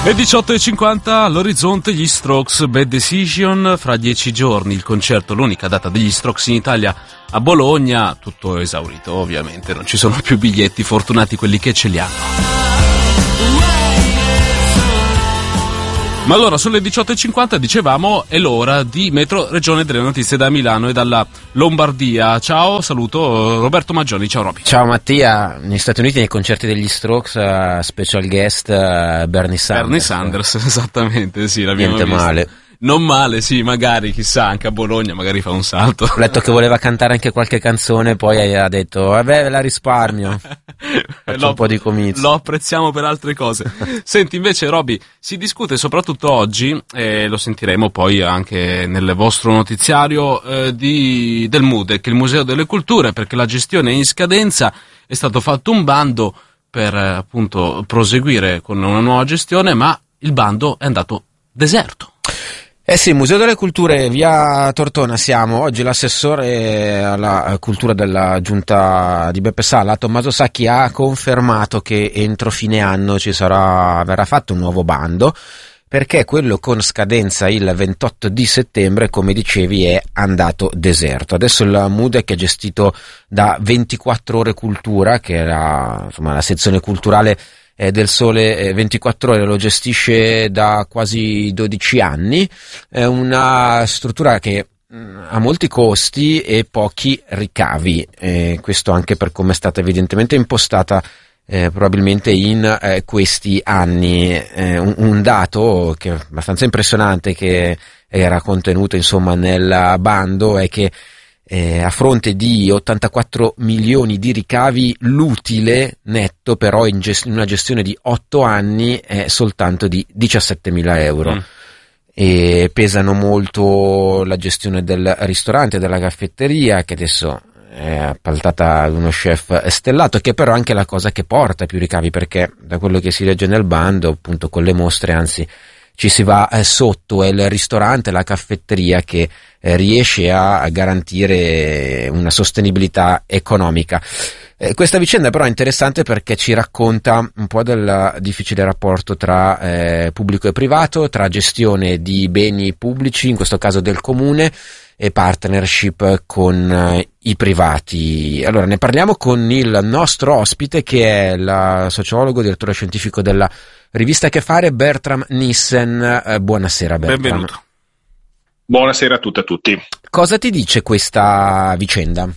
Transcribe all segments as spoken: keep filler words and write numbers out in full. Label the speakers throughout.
Speaker 1: E diciotto e cinquanta all'orizzonte gli Strokes, Bad Decision, fra dieci giorni il concerto, l'unica data degli Strokes in Italia a Bologna, tutto esaurito ovviamente, non ci sono più biglietti, fortunati quelli che ce li hanno. Ma allora sulle diciotto e cinquanta dicevamo è l'ora di Metro Regione delle Notizie da Milano e dalla Lombardia. Ciao, saluto Roberto Maggioni, ciao Roby.
Speaker 2: Ciao Mattia, negli Stati Uniti nei concerti degli Strokes uh, special guest uh, Bernie Sanders.
Speaker 1: Bernie Sanders, esattamente, sì, l'abbiamo
Speaker 2: Niente
Speaker 1: visto.
Speaker 2: male.
Speaker 1: Non male, sì, magari, chissà, anche a Bologna magari fa un salto.
Speaker 2: Ho letto che voleva cantare anche qualche canzone, poi ha detto, vabbè, ve la risparmio. Faccio
Speaker 1: lo,
Speaker 2: un po' di comizi.
Speaker 1: Lo apprezziamo per altre cose. Senti, invece, Roby, si discute soprattutto oggi, e lo sentiremo poi anche nel vostro notiziario, eh, di, del MUDEC, il Museo delle Culture, perché la gestione è in scadenza, è stato fatto un bando per, eh, appunto, proseguire con una nuova gestione, ma il bando è andato deserto.
Speaker 2: Eh sì, Museo delle Culture, via Tortona siamo. Oggi l'assessore alla cultura della giunta di Beppe Sala, Tommaso Sacchi, ha confermato che entro fine anno ci sarà, verrà fatto un nuovo bando, perché quello con scadenza il ventotto di settembre, come dicevi, è andato deserto. Adesso il MUDEC è gestito da ventiquattro Ore Cultura, che è la, insomma, la sezione culturale del Sole ventiquattro Ore, lo gestisce da quasi dodici anni, è una struttura che ha molti costi e pochi ricavi, eh, questo anche per come è stata evidentemente impostata eh, probabilmente in eh, questi anni. Eh, un, un dato che è abbastanza impressionante, che era contenuto insomma nel bando, è che Eh, a fronte di ottantaquattro milioni di ricavi, l'utile netto però in, gest- in una gestione di otto anni è soltanto di diciassettemila euro. Mm. E pesano molto la gestione del ristorante, della caffetteria, che adesso è appaltata ad uno chef stellato, che però è anche la cosa che porta più ricavi, perché da quello che si legge nel bando, appunto, con le mostre, anzi, ci si va eh, sotto, è il ristorante, la caffetteria che eh, riesce a garantire una sostenibilità economica. Eh, questa vicenda però è interessante perché ci racconta un po' del difficile rapporto tra eh, pubblico e privato, tra gestione di beni pubblici, in questo caso del comune, e partnership con eh, i privati. Allora ne parliamo con il nostro ospite, che è la sociologo, direttore scientifico della rivista Che Fare, Bertram Nissen. Eh, buonasera Bertram.
Speaker 1: Benvenuto.
Speaker 3: Buonasera a tutte e a tutti.
Speaker 2: Cosa ti dice questa vicenda?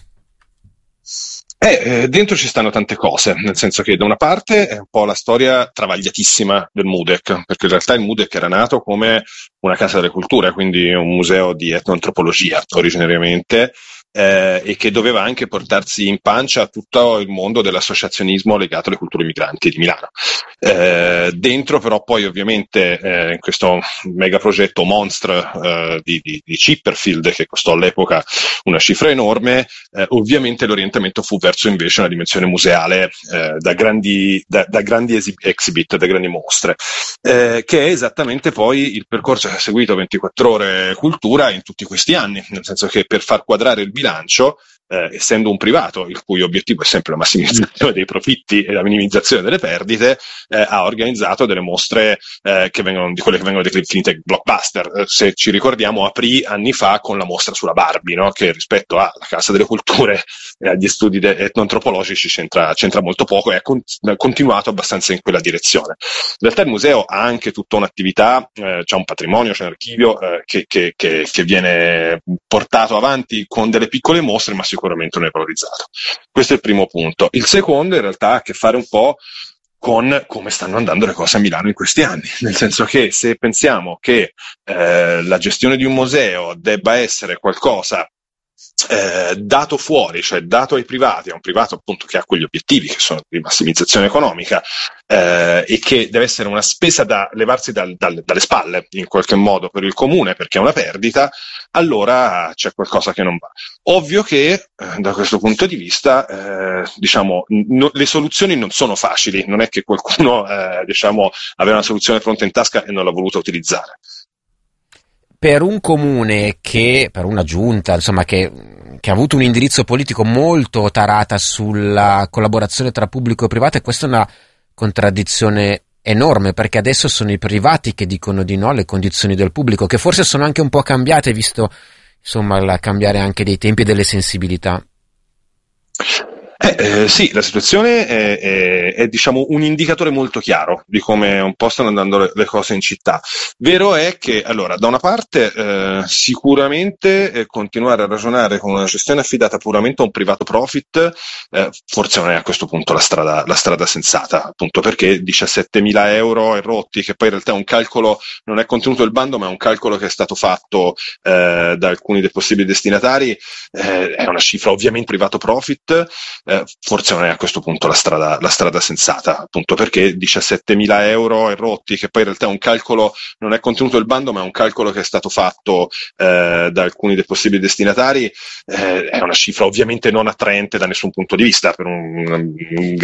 Speaker 3: Eh, eh, dentro ci stanno tante cose, nel senso che da una parte è un po' la storia travagliatissima del MUDEC, perché in realtà il MUDEC era nato come una casa delle culture, quindi un museo di etnoantropologia originariamente, eh, e che doveva anche portarsi in pancia tutto il mondo dell'associazionismo legato alle culture migranti di Milano. Eh, dentro però poi ovviamente eh, in questo mega progetto Monstre eh, di, di, di Chipperfield, che costò all'epoca una cifra enorme, eh, ovviamente l'orientamento fu verso invece una dimensione museale eh, da grandi, da, da grandi exhibit, da grandi mostre, eh, che è esattamente poi il percorso che ha seguito ventiquattro Ore Cultura in tutti questi anni, nel senso che per far quadrare il bilancio, Eh, essendo un privato il cui obiettivo è sempre la massimizzazione dei profitti e la minimizzazione delle perdite, eh, ha organizzato delle mostre eh, che vengono di quelle che vengono definite blockbuster. Eh, se ci ricordiamo, aprì anni fa con la mostra sulla Barbie, no? Che rispetto alla Casa delle Culture e agli studi de- etnoantropologici c'entra, c'entra molto poco, e ha con- continuato abbastanza in quella direzione. In realtà il museo ha anche tutta un'attività, eh, c'è un patrimonio, c'è un archivio eh, che, che, che, che viene portato avanti con delle piccole mostre, ma sicuramente non è valorizzato. Questo è il primo punto. Il secondo in realtà ha a che fare un po' con come stanno andando le cose a Milano in questi anni, nel senso che se pensiamo che eh, la gestione di un museo debba essere qualcosa Eh, dato fuori, cioè dato ai privati, a un privato appunto che ha quegli obiettivi che sono di massimizzazione economica, eh, e che deve essere una spesa da levarsi dal, dal, dalle spalle in qualche modo per il comune perché è una perdita, allora c'è qualcosa che non va. Ovvio che eh, da questo punto di vista eh, diciamo no, le soluzioni non sono facili, non è che qualcuno eh, diciamo aveva una soluzione pronta in tasca e non l'ha voluta utilizzare.
Speaker 2: Per un comune che, per una giunta, insomma, che, che ha avuto un indirizzo politico molto tarata sulla collaborazione tra pubblico e privato, e questa è una contraddizione enorme, perché adesso sono i privati che dicono di no alle condizioni del pubblico, che forse sono anche un po' cambiate, visto insomma il cambiare anche dei tempi e delle sensibilità.
Speaker 3: Eh, eh, sì, la situazione è, è, è diciamo un indicatore molto chiaro di come un po' stanno andando le, le cose in città. Vero è che, allora, da una parte eh, sicuramente eh, continuare a ragionare con una gestione affidata puramente a un privato profit eh, forse non è a questo punto la strada, la strada sensata, appunto perché diciassettemila euro e rotti, che poi in realtà è un calcolo, non è contenuto il bando, ma è un calcolo che è stato fatto eh, da alcuni dei possibili destinatari, eh, è una cifra ovviamente privato profit. Eh, forse non è a questo punto la strada, la strada sensata, appunto perché diciassettemila euro e rotti, che poi in realtà è un calcolo, non è contenuto il bando, ma è un calcolo che è stato fatto eh, da alcuni dei possibili destinatari, eh, è una cifra ovviamente non attraente da nessun punto di vista per un, un